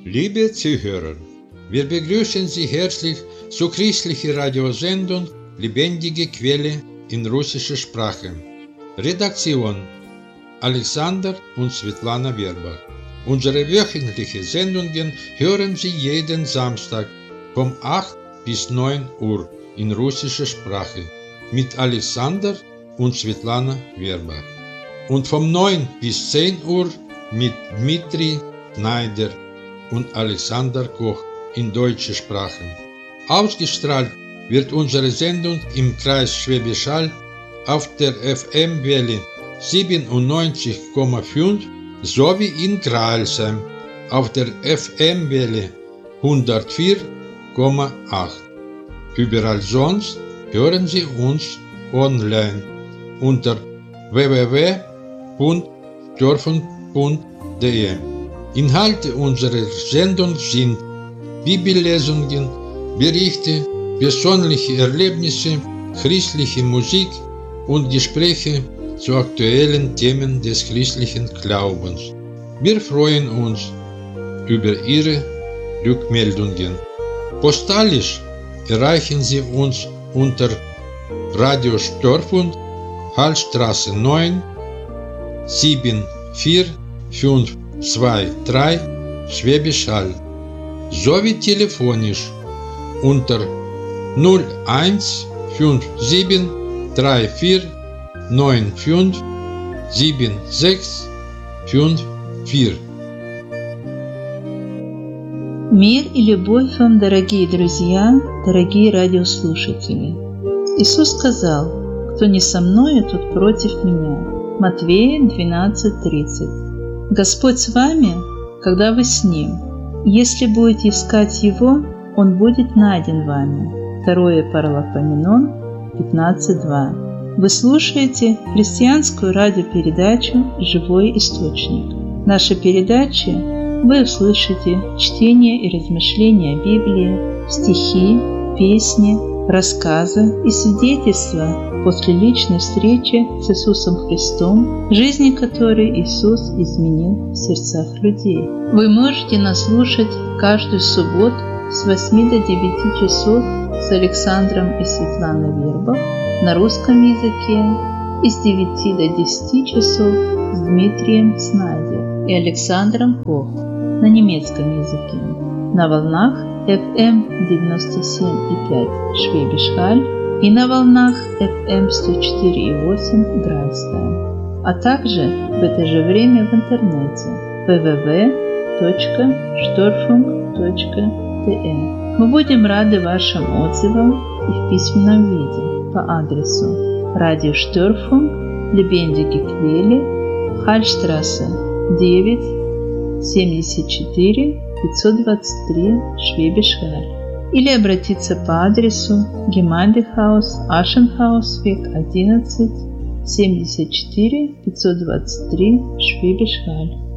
Liebe Zuhörer, wir begrüßen Sie herzlich zur christlichen Radiosendung Lebendige Quelle in russischer Sprache. Redaktion Alexander und Svetlana Werbach. Unsere wöchentlichen Sendungen hören Sie jeden Samstag von 8 bis 9 Uhr in russischer Sprache mit Alexander und Svetlana Werbach. Und von 9 bis 10 Uhr mit Dmitri Schneider und Alexander Koch in deutscher Sprache. Ausgestrahlt wird unsere Sendung im Kreis Schwäbisch Hall auf der FM-Welle 97,5 sowie in Crailsheim auf der FM-Welle 104,8. Überall sonst hören Sie uns online unter www.störfunk.de. Inhalte unserer Sendung sind Bibellesungen, Berichte, persönliche Erlebnisse, christliche Musik und Gespräche zu aktuellen Themen des christlichen Glaubens. Wir freuen uns über Ihre Rückmeldungen. Postalisch erreichen Sie uns unter Radio Störfunk, Hallstraße 9, 74523 Schwäbisch Hall, sowie telefonisch unter 0157 34 95 76 54. Мир и любовь вам, дорогие друзья, дорогие радиослушатели. Иисус сказал: «Кто не со мною, тот против меня». Матвея 12:30. Господь с вами, когда вы с Ним. Если будете искать Его, Он будет найден вами. 2 Паралипоменон 15:2. Вы слушаете христианскую радиопередачу «Живой источник». В нашей передаче вы услышите чтение и размышления о Библии, стихи, песни, рассказы и свидетельства после личной встречи с Иисусом Христом, жизни которой Иисус изменил в сердцах людей. Вы можете нас слушать каждую субботу с 8 до 9 часов с Александром и Светланой Вербах на русском языке и с 9 до 10 часов с Дмитрием Снайдер и Александром Кох на немецком языке на волнах FM 97,5 Schwäbisch Hall и на волнах FM 104,8 Грайстайн, а также в это же время в интернете www.störfunk.de. Мы будем рады вашим отзывам и в письменном виде по адресу Radio Störfunk, Lebendige Quelle, Hallstraße 9, 74 523 Schwäbisch Hall, или обратиться по адресу Gemeindehaus Aschenhausweg 11, 74 523 Schwäbisch Hall.